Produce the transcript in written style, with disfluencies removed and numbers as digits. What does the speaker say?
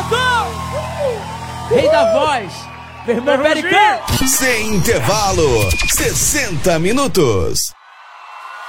Rei da voz. Meu irmão Pericão. Sem intervalo, 60 minutos.